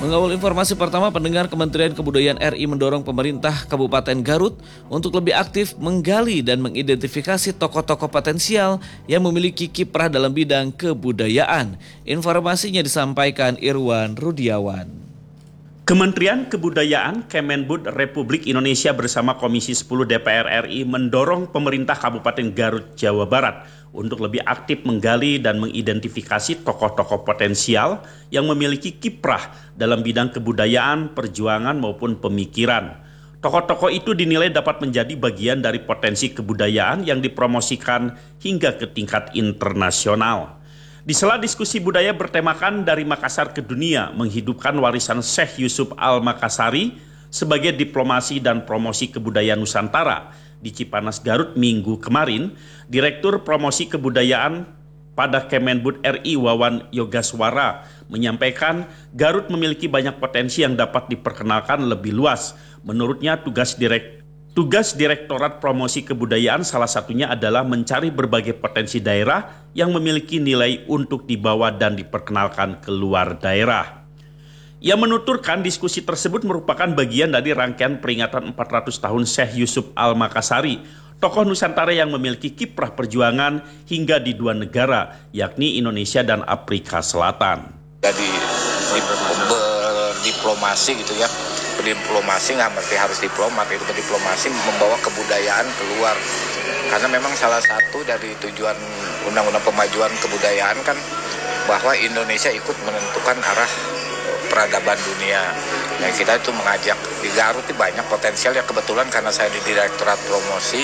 Mengawal informasi pertama, pendengar, Kementerian Kebudayaan RI mendorong pemerintah Kabupaten Garut untuk lebih aktif menggali dan mengidentifikasi tokoh-tokoh potensial yang memiliki kiprah dalam bidang kebudayaan. Informasinya disampaikan Irwan Rudiawan. Kementerian Kebudayaan Kemenbud Republik Indonesia bersama Komisi 10 DPR RI mendorong pemerintah Kabupaten Garut, Jawa Barat untuk lebih aktif menggali dan mengidentifikasi tokoh-tokoh potensial yang memiliki kiprah dalam bidang kebudayaan, perjuangan maupun pemikiran. Tokoh-tokoh itu dinilai dapat menjadi bagian dari potensi kebudayaan yang dipromosikan hingga ke tingkat internasional. Di sela diskusi budaya bertemakan dari Makassar ke dunia, menghidupkan warisan Syekh Yusuf Al-Makassari sebagai diplomasi dan promosi kebudayaan Nusantara di Cipanas, Garut minggu kemarin, Direktur Promosi Kebudayaan pada Kemenbud RI Wawan Yogaswara menyampaikan Garut memiliki banyak potensi yang dapat diperkenalkan lebih luas. Menurutnya tugas Direktorat Promosi Kebudayaan salah satunya adalah mencari berbagai potensi daerah yang memiliki nilai untuk dibawa dan diperkenalkan ke luar daerah. Ia menuturkan diskusi tersebut merupakan bagian dari rangkaian peringatan 400 tahun Syekh Yusuf Al-Makassari, tokoh Nusantara yang memiliki kiprah perjuangan hingga di dua negara, yakni Indonesia dan Afrika Selatan. Jadi berdiplomasi gitu ya. Berdiplomasi nggak berarti harus diplomat, itu berdiplomasi membawa kebudayaan keluar. Karena memang salah satu dari tujuan Undang-Undang Pemajuan Kebudayaan kan bahwa Indonesia ikut menentukan arah peradaban dunia. Dan kita itu mengajak di Garut itu banyak potensial ya, kebetulan karena saya di Direktorat Promosi,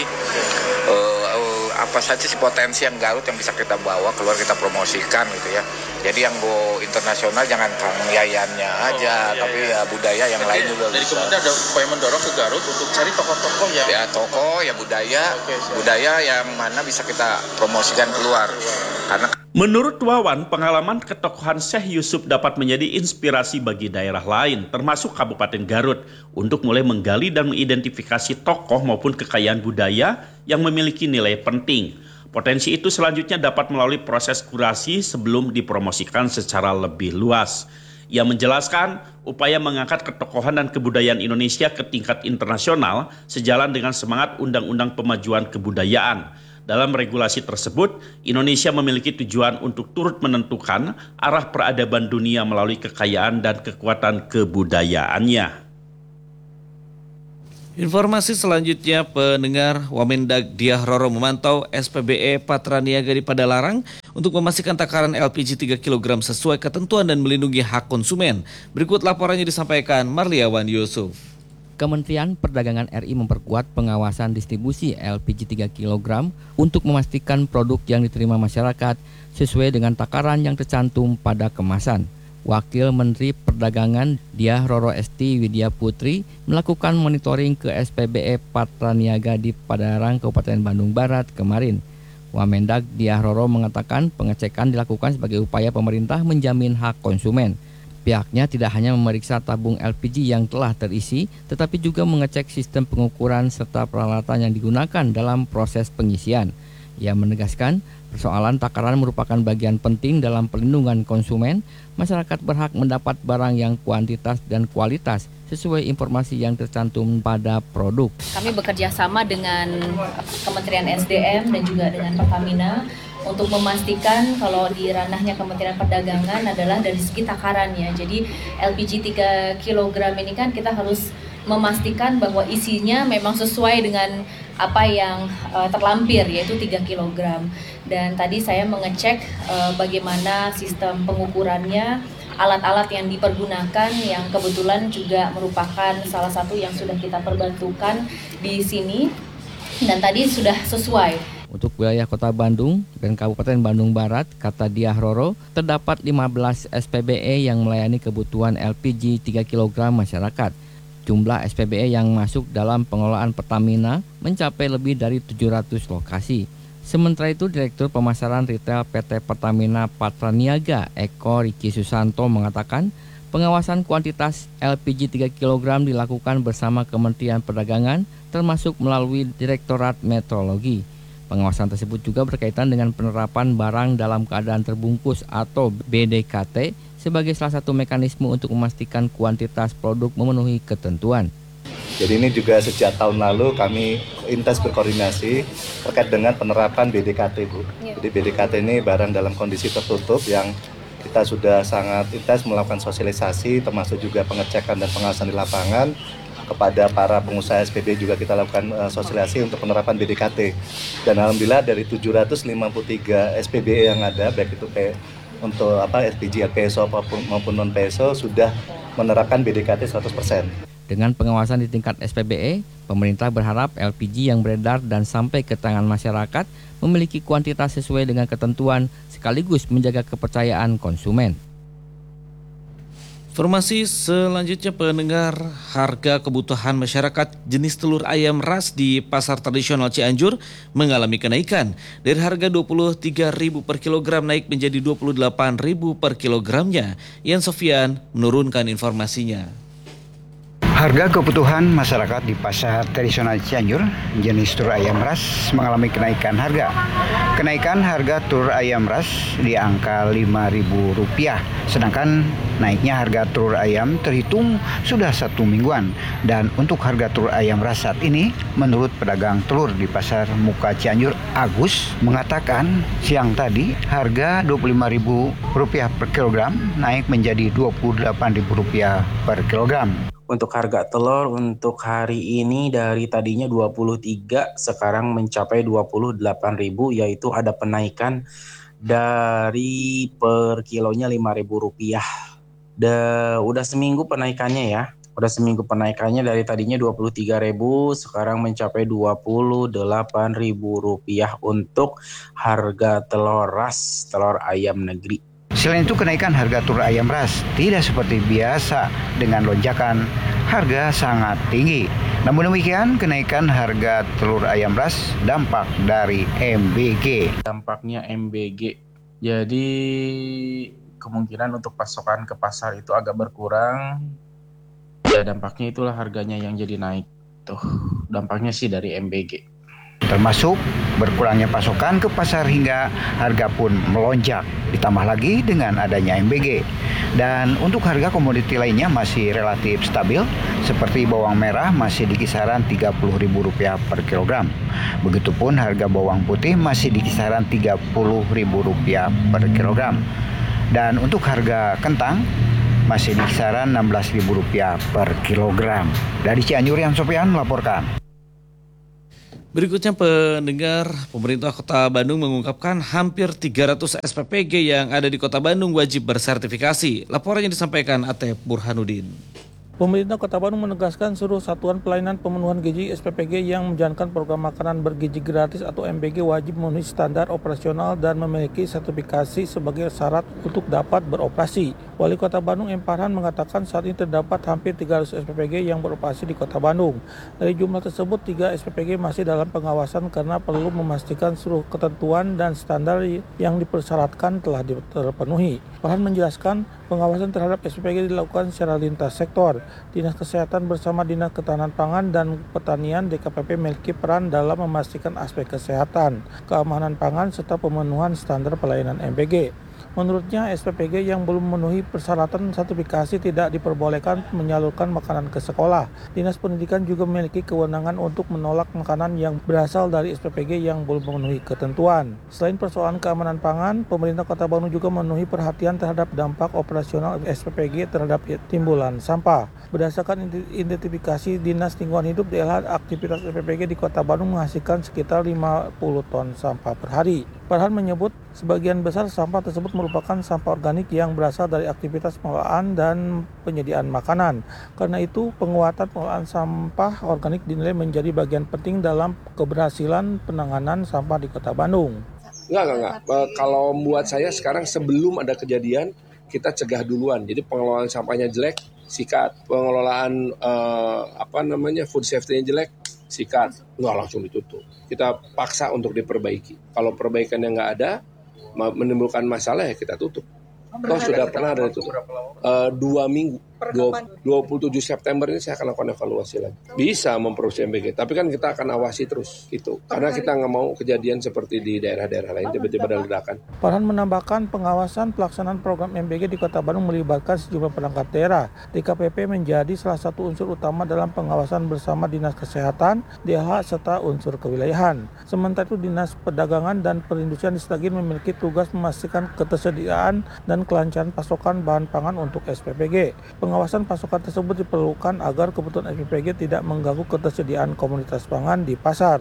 apa saja sih potensi yang Garut yang bisa kita bawa keluar, kita promosikan gitu ya. Jadi yang go internasional jangan Kang Yayannya aja, tapi ya budaya yang lain juga dari bisa. Dari kementerian ada upaya mendorong ke Garut untuk cari tokoh-tokoh yang tokoh ya budaya yang mana bisa kita promosikan keluar. Karena menurut Wawan, pengalaman ketokohan Syekh Yusuf dapat menjadi inspirasi bagi daerah lain, termasuk Kabupaten Garut, untuk mulai menggali dan mengidentifikasi tokoh maupun kekayaan budaya yang memiliki nilai penting. Potensi itu selanjutnya dapat melalui proses kurasi sebelum dipromosikan secara lebih luas. Ia menjelaskan upaya mengangkat ketokohan dan kebudayaan Indonesia ke tingkat internasional sejalan dengan semangat Undang-Undang Pemajuan Kebudayaan. Dalam regulasi tersebut, Indonesia memiliki tujuan untuk turut menentukan arah peradaban dunia melalui kekayaan dan kekuatan kebudayaannya. Informasi selanjutnya, pendengar, Wamendag Diah Roro memantau SPBE Patra Niaga di Padalarang untuk memastikan takaran LPG 3 kg sesuai ketentuan dan melindungi hak konsumen. Berikut laporannya disampaikan Marliawan Yusuf. Kementerian Perdagangan RI memperkuat pengawasan distribusi LPG 3 kg untuk memastikan produk yang diterima masyarakat sesuai dengan takaran yang tercantum pada kemasan. Wakil Menteri Perdagangan Diah Roro Esti Widya Putri melakukan monitoring ke SPBE Patra Niaga di Padalarang, Kabupaten Bandung Barat kemarin. Wamendag Diah Roro mengatakan pengecekan dilakukan sebagai upaya pemerintah menjamin hak konsumen. Pihaknya tidak hanya memeriksa tabung LPG yang telah terisi, tetapi juga mengecek sistem pengukuran serta peralatan yang digunakan dalam proses pengisian. Ia menegaskan, persoalan takaran merupakan bagian penting dalam perlindungan konsumen. Masyarakat berhak mendapat barang yang kuantitas dan kualitas sesuai informasi yang tercantum pada produk. Kami bekerja sama dengan Kementerian SDM dan juga dengan Pertamina untuk memastikan kalau di ranahnya Kementerian Perdagangan adalah dari segi takarannya. Jadi LPG 3 kg ini kan kita harus memastikan bahwa isinya memang sesuai dengan apa yang terlampir, yaitu 3 kg. Dan tadi saya mengecek bagaimana sistem pengukurannya, alat-alat yang dipergunakan yang kebetulan juga merupakan salah satu yang sudah kita perbantukan di sini, dan tadi sudah sesuai. Untuk wilayah Kota Bandung dan Kabupaten Bandung Barat, kata Diah Roro, terdapat 15 SPBE yang melayani kebutuhan LPG 3 kg masyarakat. Jumlah SPBE yang masuk dalam pengelolaan Pertamina mencapai lebih dari 700 lokasi. Sementara itu, Direktur Pemasaran Retail PT Pertamina Patra Niaga, Eko Riki Susanto, mengatakan pengawasan kuantitas LPG 3 kg dilakukan bersama Kementerian Perdagangan, termasuk melalui Direktorat Metrologi. Pengawasan tersebut juga berkaitan dengan penerapan barang dalam keadaan terbungkus atau BDKT sebagai salah satu mekanisme untuk memastikan kuantitas produk memenuhi ketentuan. Jadi ini juga sejak tahun lalu kami intens berkoordinasi terkait dengan penerapan BDKT, Bu. Jadi BDKT ini barang dalam kondisi tertutup yang kita sudah sangat intens melakukan sosialisasi, termasuk juga pengecekan dan pengawasan di lapangan. Kepada para pengusaha SPB juga kita lakukan sosialisasi untuk penerapan BDKT. Dan alhamdulillah dari 753 SPB yang ada, baik itu untuk LPG, LPSO maupun non-PSO sudah menerapkan BDKT 100%. Dengan pengawasan di tingkat SPBE, pemerintah berharap LPG yang beredar dan sampai ke tangan masyarakat memiliki kuantitas sesuai dengan ketentuan sekaligus menjaga kepercayaan konsumen. Informasi selanjutnya pendengar, harga kebutuhan masyarakat jenis telur ayam ras di Pasar Tradisional Cianjur mengalami kenaikan. Dari harga Rp23.000 per kilogram naik menjadi Rp28.000 per kilogramnya. Ian Sofian menurunkan informasinya. Harga kebutuhan masyarakat di Pasar Tradisional Cianjur jenis telur ayam ras mengalami kenaikan harga. Kenaikan harga telur ayam ras di angka Rp5.000, sedangkan naiknya harga telur ayam terhitung sudah 1 mingguan. Dan untuk harga telur ayam ras saat ini, menurut pedagang telur di Pasar Muka Cianjur, Agus, mengatakan siang tadi harga Rp25.000 per kilogram naik menjadi Rp28.000 per kilogram. Untuk harga telur untuk hari ini dari tadinya 23 sekarang mencapai 28.000, yaitu ada penaikan dari per kilonya Rp5.000. Udah seminggu penaikannya ya. Udah seminggu penaikannya dari tadinya 23.000 sekarang mencapai Rp28.000 untuk harga telur ras, telur ayam negeri. Selain itu, kenaikan harga telur ayam ras tidak seperti biasa dengan lonjakan harga sangat tinggi. Namun demikian, kenaikan harga telur ayam ras dampak dari MBG. Dampaknya MBG. Jadi kemungkinan untuk pasokan ke pasar itu agak berkurang. Ya, dampaknya itulah harganya yang jadi naik. Tuh, dampaknya sih dari MBG. Termasuk berkurangnya pasokan ke pasar hingga harga pun melonjak, ditambah lagi dengan adanya MBG. Dan untuk harga komoditi lainnya masih relatif stabil, seperti bawang merah masih di kisaran Rp30.000 per kilogram. Begitupun harga bawang putih masih di kisaran Rp30.000 per kilogram. Dan untuk harga kentang masih di kisaran Rp16.000 per kilogram. Dari Cianjur, Ian Sofian melaporkan. Berikutnya pendengar, pemerintah Kota Bandung mengungkapkan hampir 300 SPPG yang ada di Kota Bandung wajib bersertifikasi. Laporannya disampaikan Atep Burhanuddin. Pemerintah Kota Bandung menegaskan seluruh satuan pelayanan pemenuhan gizi SPPG yang menjalankan program makanan bergizi gratis atau MBG wajib memenuhi standar operasional dan memiliki sertifikasi sebagai syarat untuk dapat beroperasi. Wali Kota Bandung M. Farhan mengatakan saat ini terdapat hampir 300 SPPG yang beroperasi di Kota Bandung. Dari jumlah tersebut, 3 SPPG masih dalam pengawasan karena perlu memastikan seluruh ketentuan dan standar yang dipersyaratkan telah terpenuhi. Farhan menjelaskan pengawasan terhadap SPPG dilakukan secara lintas sektor. Dinas Kesehatan bersama Dinas Ketahanan Pangan dan Pertanian DKPP memiliki peran dalam memastikan aspek kesehatan, keamanan pangan, serta pemenuhan standar pelayanan MBG. Menurutnya, SPPG yang belum memenuhi persyaratan sertifikasi tidak diperbolehkan menyalurkan makanan ke sekolah. Dinas Pendidikan juga memiliki kewenangan untuk menolak makanan yang berasal dari SPPG yang belum memenuhi ketentuan. Selain persoalan keamanan pangan, pemerintah Kota Bandung juga memenuhi perhatian terhadap dampak operasional SPPG terhadap timbulan sampah. Berdasarkan identifikasi Dinas Lingkungan Hidup DLH, aktivitas SPPG di Kota Bandung menghasilkan sekitar 50 ton sampah per hari. Farhan menyebut sebagian besar sampah tersebut merupakan sampah organik yang berasal dari aktivitas pengolahan dan penyediaan makanan. Karena itu, penguatan pengolahan sampah organik dinilai menjadi bagian penting dalam keberhasilan penanganan sampah di Kota Bandung. Enggak. Kalau buat saya sekarang sebelum ada kejadian, kita cegah duluan. Jadi pengelolaan sampahnya jelek, sikat. Pengelolaan food safety-nya jelek, sikat. Nggak langsung ditutup. Kita paksa untuk diperbaiki. Kalau perbaikannya nggak ada, menimbulkan masalah ya kita tutup. Toh sudah pernah ada itu 2 minggu. 27 September ini saya akan lakukan evaluasi lagi. Bisa memproduksi MBG, tapi kan kita akan awasi terus gitu. Karena kita nggak mau kejadian seperti di daerah-daerah lain tiba-tiba ada ledakan. Farhan menambahkan pengawasan pelaksanaan program MBG di Kota Bandung melibatkan sejumlah perangkat daerah. DKPP menjadi salah satu unsur utama dalam pengawasan bersama Dinas Kesehatan, DLH, serta unsur kewilayahan. Sementara itu Dinas Perdagangan dan Perindustrian di Sragil memiliki tugas memastikan ketersediaan dan kelancaran pasokan bahan pangan untuk SPPG. Pengawasan pasokan tersebut diperlukan agar kebutuhan SPPG tidak mengganggu ketersediaan komoditas pangan di pasar.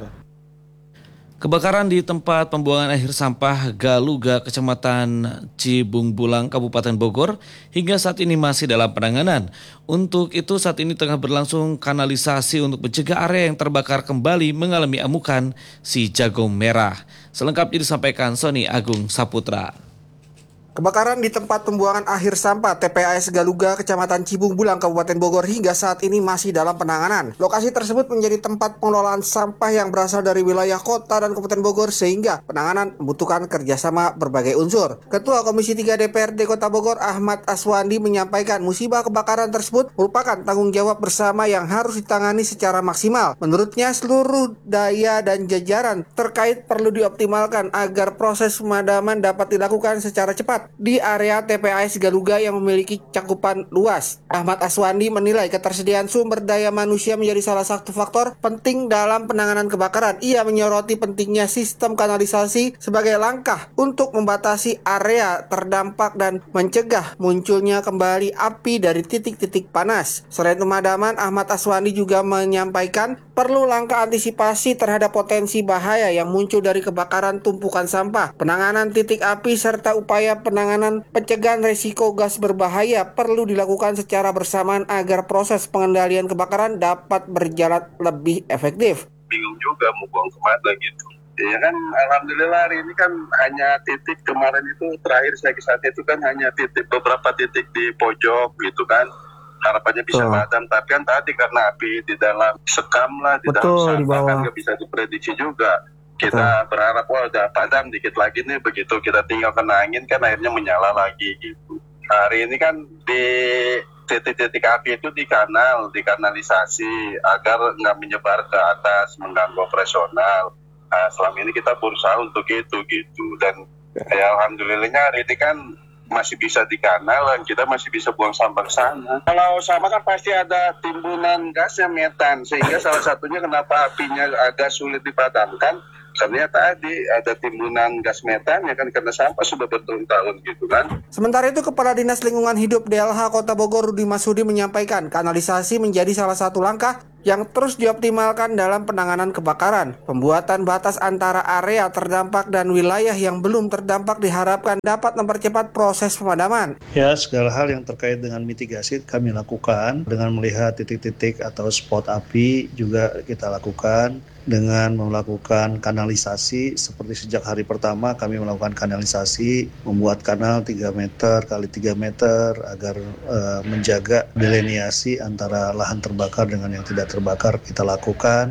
Kebakaran di tempat pembuangan akhir sampah Galuga, Kecamatan Cibungbulang, Kabupaten Bogor hingga saat ini masih dalam penanganan. Untuk itu saat ini tengah berlangsung kanalisasi untuk mencegah area yang terbakar kembali mengalami amukan si jagung merah. Selengkapnya disampaikan Sony Agung Saputra. Kebakaran di tempat pembuangan akhir sampah TPAS Galuga, Kecamatan Cibungbulang, Kabupaten Bogor hingga saat ini masih dalam penanganan. Lokasi tersebut menjadi tempat pengelolaan sampah yang berasal dari wilayah kota dan Kabupaten Bogor sehingga penanganan membutuhkan kerjasama berbagai unsur. Ketua Komisi 3 DPRD Kota Bogor Ahmad Aswandi menyampaikan musibah kebakaran tersebut merupakan tanggung jawab bersama yang harus ditangani secara maksimal. Menurutnya seluruh daya dan jajaran terkait perlu dioptimalkan agar proses pemadaman dapat dilakukan secara cepat di area TPAS Galuga yang memiliki cakupan luas. Ahmad Aswandi menilai ketersediaan sumber daya manusia menjadi salah satu faktor penting dalam penanganan kebakaran. Ia menyoroti pentingnya sistem kanalisasi sebagai langkah untuk membatasi area terdampak dan mencegah munculnya kembali api dari titik-titik panas. Selain pemadaman, Ahmad Aswandi juga menyampaikan perlu langkah antisipasi terhadap potensi bahaya yang muncul dari kebakaran tumpukan sampah, penanganan titik api, serta upaya penanganan pencegahan risiko gas berbahaya perlu dilakukan secara bersamaan agar proses pengendalian kebakaran dapat berjalan lebih efektif. Bingung juga mau buang kemana gitu. Ya kan, alhamdulillah hari ini kan hanya titik kemarin itu terakhir saya kesana itu kan hanya titik beberapa titik di pojok gitu kan. Harapannya bisa padam, tapi kan tadi karena api di dalam sekam lah, di dalam sampah kan nggak bisa diprediksi juga. Kita berharap udah padam dikit lagi nih, begitu kita tinggal kena angin kan airnya menyala lagi gitu. Hari ini kan di titik-titik api itu di kanalisasi agar nggak menyebar ke atas, mengganggu operasional. Nah, selama ini kita berusaha untuk itu gitu, dan ya alhamdulillahnya hari ini kan masih bisa di kanal dan kita masih bisa buang sampah ke sana. Kalau sama kan pasti ada timbunan gasnya metan, sehingga salah satunya kenapa apinya agak sulit dipadamkan karena tadi ada timbunan gas metan ya kan, karena sampah sudah bertahun-tahun gitu kan. Sementara itu Kepala Dinas Lingkungan Hidup DLH Kota Bogor Rudi Masudi menyampaikan kanalisasi menjadi salah satu langkah yang terus dioptimalkan dalam penanganan kebakaran. Pembuatan batas antara area terdampak dan wilayah yang belum terdampak diharapkan dapat mempercepat proses pemadaman. Ya, segala hal yang terkait dengan mitigasi kami lakukan dengan melihat titik-titik atau spot api juga kita lakukan dengan melakukan kanalisasi. Seperti sejak hari pertama kami melakukan kanalisasi, membuat kanal 3 meter kali 3 meter agar menjaga delineasi antara lahan terbakar dengan yang tidak terbakar kita lakukan,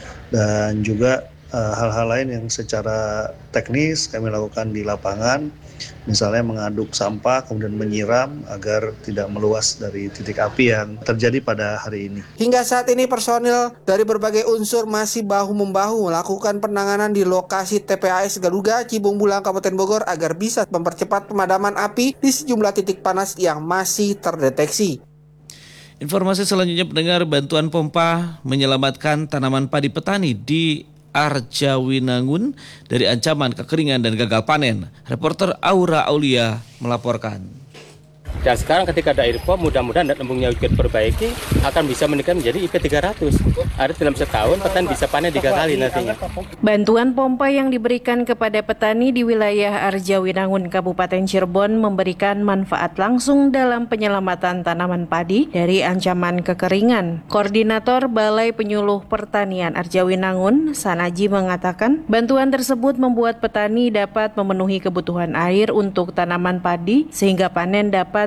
dan juga hal-hal lain yang secara teknis kami lakukan di lapangan, misalnya mengaduk sampah kemudian menyiram agar tidak meluas dari titik api yang terjadi pada hari ini. Hingga saat ini personil dari berbagai unsur masih bahu-membahu melakukan penanganan di lokasi TPAS Galuga, Cibungbulang, Kabupaten Bogor agar bisa mempercepat pemadaman api di sejumlah titik panas yang masih terdeteksi. Informasi selanjutnya pendengar, bantuan pompa menyelamatkan tanaman padi petani di Arjawinangun dari ancaman kekeringan dan gagal panen. Reporter Aura Aulia melaporkan. Dan sekarang ketika ada air pom, mudah-mudahan embungnya juga diperbaiki, akan bisa meningkat menjadi IP 300. Ada dalam setahun petani bisa panen 3 kali nantinya. Bantuan pompa yang diberikan kepada petani di wilayah Arjawinangun, Kabupaten Cirebon memberikan manfaat langsung dalam penyelamatan tanaman padi dari ancaman kekeringan. Koordinator Balai Penyuluh Pertanian Arjawinangun, Sanaji, mengatakan bantuan tersebut membuat petani dapat memenuhi kebutuhan air untuk tanaman padi sehingga panen dapat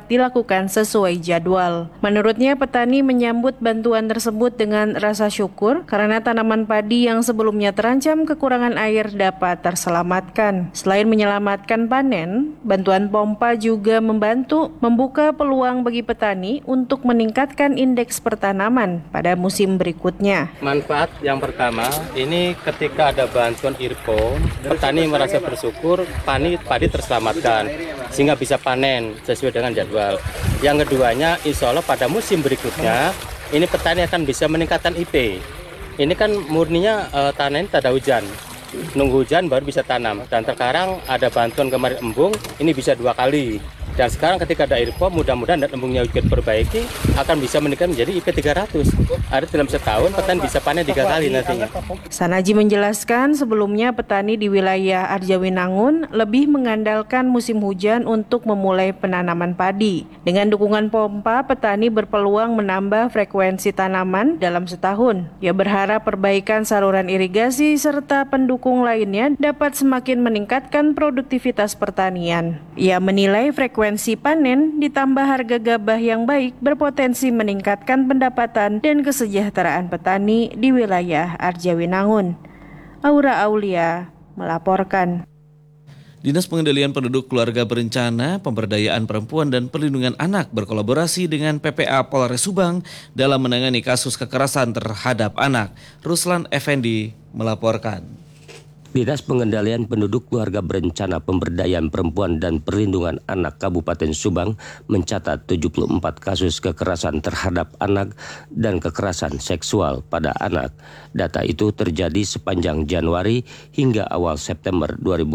dapat dilakukan sesuai jadwal. Menurutnya, petani menyambut bantuan tersebut dengan rasa syukur karena tanaman padi yang sebelumnya terancam kekurangan air dapat terselamatkan. Selain menyelamatkan panen, bantuan pompa juga membantu membuka peluang bagi petani untuk meningkatkan indeks pertanaman pada musim berikutnya. Manfaat yang pertama, ini ketika ada bantuan IRPO, petani merasa bersyukur padi terselamatkan sehingga bisa panen sesuai dengan jadwal. Yang keduanya, insya Allah pada musim berikutnya ini petani akan bisa meningkatkan IP. Ini kan murninya tanah ini tak ada hujan, nunggu hujan baru bisa tanam. Dan sekarang ada bantuan kemarin embung, ini bisa 2 kali. Dan sekarang ketika ada IRPO, mudah-mudahan dan embungnya juga diperbaiki, akan bisa meningkat menjadi IP 300. Ada dalam setahun petani bisa panen 3 kali nantinya. Sanaji menjelaskan sebelumnya petani di wilayah Arjawinangun lebih mengandalkan musim hujan untuk memulai penanaman padi. Dengan dukungan pompa, petani berpeluang menambah frekuensi tanaman dalam setahun. Ia berharap perbaikan saluran irigasi serta pendukung lainnya dapat semakin meningkatkan produktivitas pertanian. Ia menilai frekuensi panen ditambah harga gabah yang baik berpotensi meningkatkan pendapatan dan kesejahteraan petani di wilayah Arjawinangun. Aura Aulia melaporkan. Dinas Pengendalian Penduduk Keluarga Berencana, Pemberdayaan Perempuan dan Perlindungan Anak berkolaborasi dengan PPA Polres Subang dalam menangani kasus kekerasan terhadap anak. Ruslan Effendi melaporkan. Dinas Pengendalian Penduduk Keluarga Berencana, Pemberdayaan Perempuan dan Perlindungan Anak Kabupaten Subang mencatat 74 kasus kekerasan terhadap anak dan kekerasan seksual pada anak. Data itu terjadi sepanjang Januari hingga awal September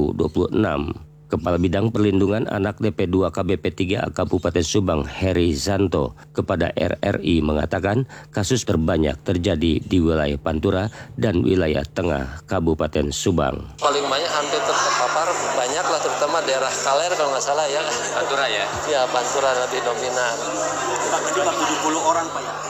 2026. Kepala Bidang Perlindungan Anak DP2 KBP 3 Kabupaten Subang, Heri Zanto, kepada RRI mengatakan kasus terbanyak terjadi di wilayah Pantura dan wilayah tengah Kabupaten Subang. Paling banyak hampir terpapar banyak lah, terutama daerah Kaler kalau nggak salah ya. Pantura ya? Ya, Pantura lebih dominan. Pak, 70 orang Pak ya?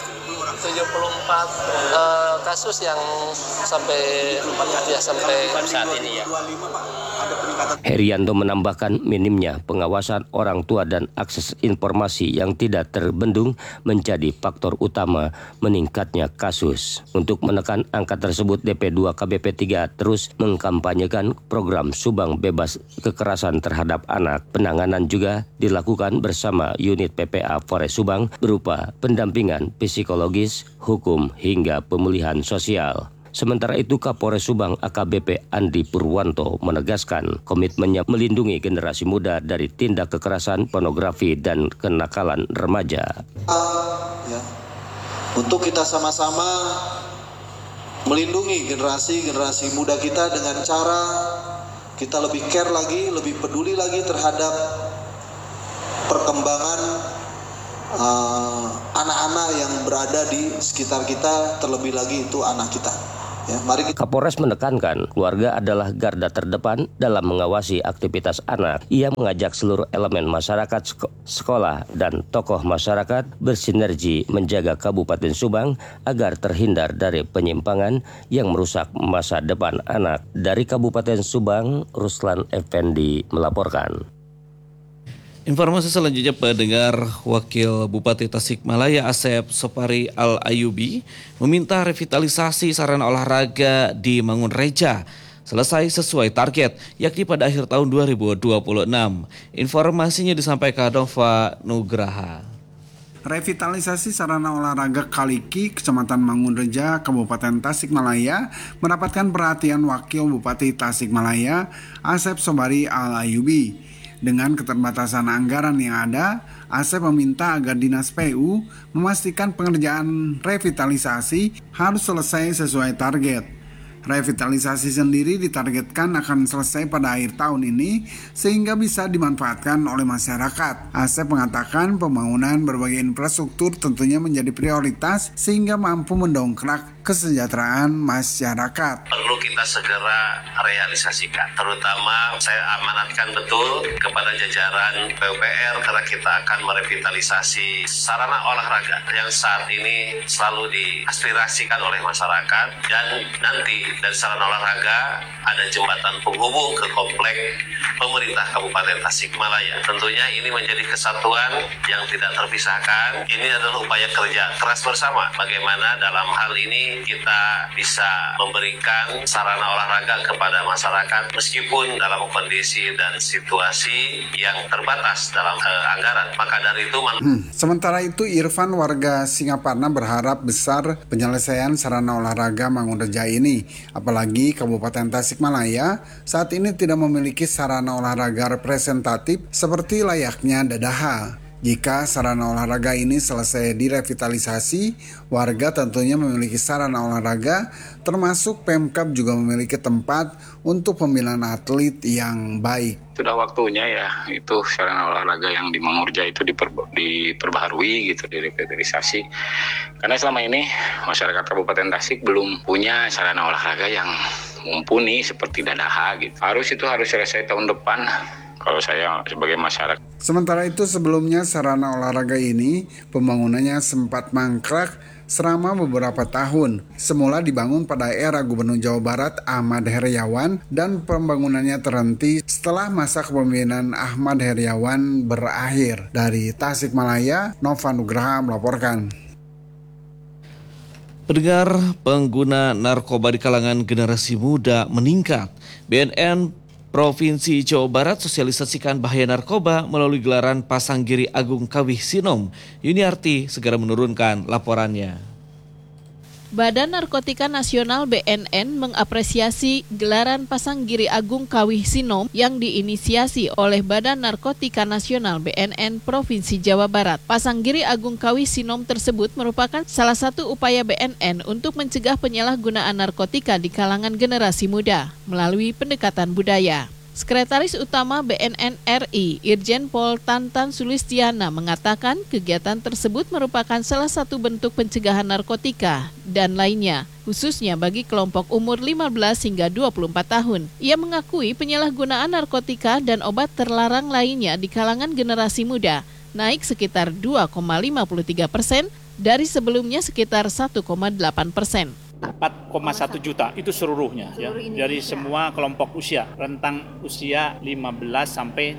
74 kasus yang sampai saat ini ya. Herianto menambahkan minimnya pengawasan orang tua dan akses informasi yang tidak terbendung menjadi faktor utama meningkatnya kasus. Untuk menekan angka tersebut, DP2 KBP 3 terus mengkampanyekan program Subang Bebas Kekerasan Terhadap Anak. Penanganan juga dilakukan bersama unit PPA Polres Subang berupa pendampingan psikologis, hukum, hingga pemulihan sosial. Sementara itu, Kapolres Subang AKBP Andi Purwanto menegaskan komitmennya melindungi generasi muda dari tindak kekerasan, pornografi, dan kenakalan remaja. Untuk kita sama-sama melindungi generasi muda kita dengan cara kita lebih care lagi, lebih peduli lagi terhadap perkembangan anak-anak yang berada di sekitar kita, terlebih lagi itu anak kita. Ya, Kapolres menekankan keluarga adalah garda terdepan dalam mengawasi aktivitas anak. Ia mengajak seluruh elemen masyarakat, sekolah, dan tokoh masyarakat bersinergi menjaga Kabupaten Subang agar terhindar dari penyimpangan yang merusak masa depan anak. Dari Kabupaten Subang, Ruslan Effendi melaporkan. Informasi selanjutnya, pendengar, Wakil Bupati Tasikmalaya Asep Sopari Al-Ayubi meminta revitalisasi sarana olahraga di Mangunreja selesai sesuai target, yakni pada akhir tahun 2026. Informasinya disampaikan Nova Nugraha. Revitalisasi sarana olahraga Kaliki, Kecamatan Mangunreja, Kabupaten Tasikmalaya mendapatkan perhatian Wakil Bupati Tasikmalaya Asep Sopari Al-Ayubi. Dengan keterbatasan anggaran yang ada, Asep meminta agar Dinas PU memastikan pengerjaan revitalisasi harus selesai sesuai target. Revitalisasi sendiri ditargetkan akan selesai pada akhir tahun ini sehingga bisa dimanfaatkan oleh masyarakat. Asep mengatakan pembangunan berbagai infrastruktur tentunya menjadi prioritas sehingga mampu mendongkrak kesejahteraan masyarakat. Perlu kita segera realisasikan, terutama saya amanatkan betul kepada jajaran PUPR karena kita akan merevitalisasi sarana olahraga yang saat ini selalu diaspirasikan oleh masyarakat, dan nanti dari sarana olahraga ada jembatan penghubung ke komplek pemerintah Kabupaten Tasikmalaya. Tentunya ini menjadi kesatuan yang tidak terpisahkan. Ini adalah upaya kerja keras bersama bagaimana dalam hal ini kita bisa memberikan sarana olahraga kepada masyarakat meskipun dalam kondisi dan situasi yang terbatas dalam anggaran. Maka dari itu Sementara itu Irfan warga Singaparna berharap besar penyelesaian sarana olahraga Mangunreja ini, apalagi Kabupaten Tasikmalaya saat ini tidak memiliki sarana olahraga representatif seperti layaknya Dadaha. Jika sarana olahraga ini selesai direvitalisasi, warga tentunya memiliki sarana olahraga, termasuk Pemkab juga memiliki tempat untuk pembinaan atlet yang baik. Sudah waktunya ya, itu sarana olahraga yang di Mangunreja itu diperbaharui gitu, direvitalisasi. Karena selama ini masyarakat Kabupaten Tasik belum punya sarana olahraga yang mumpuni seperti Dadaha gitu. Harus selesai tahun depan. Kalau saya sebagai masyarakat. Sementara itu sebelumnya sarana olahraga ini pembangunannya sempat mangkrak selama beberapa tahun. Semula dibangun pada era Gubernur Jawa Barat Ahmad Heriawan dan pembangunannya terhenti setelah masa kepemimpinan Ahmad Heriawan berakhir. Dari Tasikmalaya, Nova Nugraha melaporkan. Pendengar, pengguna narkoba di kalangan generasi muda meningkat. BNN Provinsi Jawa Barat sosialisasikan bahaya narkoba melalui gelaran Pasanggiri Agung Kawih Sinom. Yuniarti segera menurunkan laporannya. Badan Narkotika Nasional BNN mengapresiasi gelaran Pasanggiri Agung Kawih Sinom yang diinisiasi oleh Badan Narkotika Nasional BNN Provinsi Jawa Barat. Pasanggiri Agung Kawih Sinom tersebut merupakan salah satu upaya BNN untuk mencegah penyalahgunaan narkotika di kalangan generasi muda melalui pendekatan budaya. Sekretaris Utama BNN RI, Irjen Pol Tantan Sulistiana mengatakan kegiatan tersebut merupakan salah satu bentuk pencegahan narkotika dan lainnya, khususnya bagi kelompok umur 15 hingga 24 tahun. Ia mengakui penyalahgunaan narkotika dan obat terlarang lainnya di kalangan generasi muda naik sekitar 2,53% dari sebelumnya sekitar 1,8%. 4,1 juta itu seluruhnya ya, dari semua kelompok usia, rentang usia 15 sampai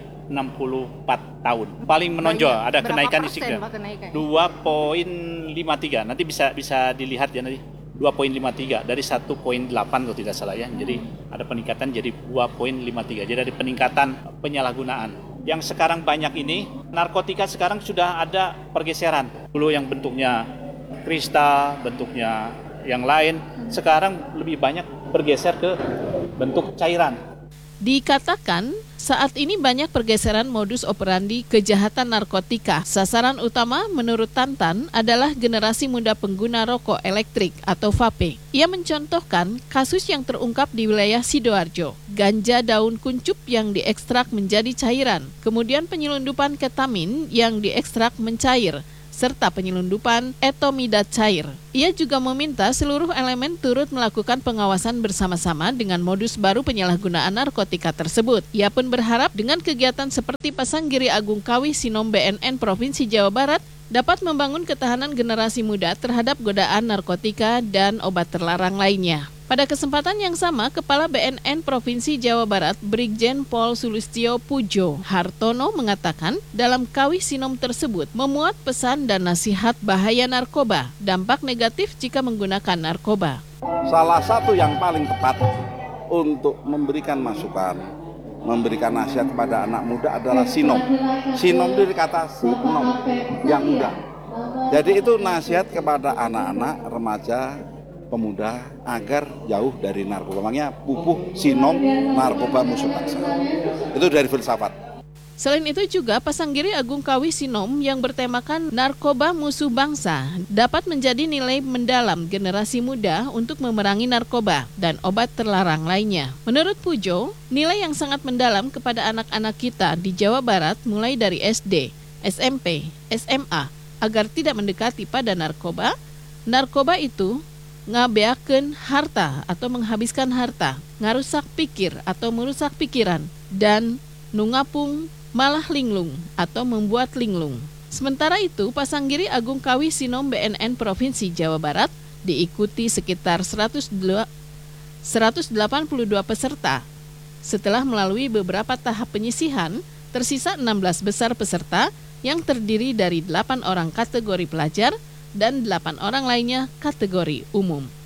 64 tahun. Paling menonjol ada kenaikan di sini 2,53. Nanti bisa dilihat ya nanti 2,53 dari 1,8 kalau tidak salah ya. Jadi ada peningkatan jadi 2,53. Jadi ada peningkatan penyalahgunaan. Yang sekarang banyak ini narkotika sekarang sudah ada pergeseran. Dulu yang bentuknya kristal, bentuknya yang lain, sekarang lebih banyak bergeser ke bentuk cairan. Dikatakan saat ini banyak pergeseran modus operandi kejahatan narkotika. Sasaran utama menurut Tantan adalah generasi muda pengguna rokok elektrik atau vape. Ia mencontohkan kasus yang terungkap di wilayah Sidoarjo. Ganja daun kuncup yang diekstrak menjadi cairan, kemudian penyelundupan ketamin yang diekstrak mencair, serta penyelundupan etomidat cair. Ia juga meminta seluruh elemen turut melakukan pengawasan bersama-sama dengan modus baru penyalahgunaan narkotika tersebut. Ia pun berharap dengan kegiatan seperti Pasanggiri Agung Kawih Sinom BNN Provinsi Jawa Barat dapat membangun ketahanan generasi muda terhadap godaan narkotika dan obat terlarang lainnya. Pada kesempatan yang sama, Kepala BNN Provinsi Jawa Barat, Brigjen Pol Sulistyo Pujo Hartono mengatakan dalam Kawih Sinom tersebut memuat pesan dan nasihat bahaya narkoba, dampak negatif jika menggunakan narkoba. Salah satu yang paling tepat untuk memberikan masukan, memberikan nasihat kepada anak muda adalah sinom. Sinom dari kata sinom, yang muda. Jadi itu nasihat kepada anak-anak, remaja, pemuda agar jauh dari narkoba. Makanya pupuk sinom narkoba musuh bangsa. Itu dari filsafat. Selain itu juga Pasanggiri Agung Kawih Sinom yang bertemakan narkoba musuh bangsa dapat menjadi nilai mendalam generasi muda untuk memerangi narkoba dan obat terlarang lainnya. Menurut Pujo, nilai yang sangat mendalam kepada anak-anak kita di Jawa Barat mulai dari SD, SMP, SMA agar tidak mendekati pada narkoba. Narkoba itu ngabeakeun harta atau menghabiskan harta, ngarusak pikir atau merusak pikiran, dan nungapung malah linglung atau membuat linglung. Sementara itu, Pasanggiri Agung Kawi Sinom BNN Provinsi Jawa Barat diikuti sekitar 182 peserta. Setelah melalui beberapa tahap penyisihan, tersisa 16 besar peserta yang terdiri dari 8 orang kategori pelajar dan 8 orang lainnya kategori umum.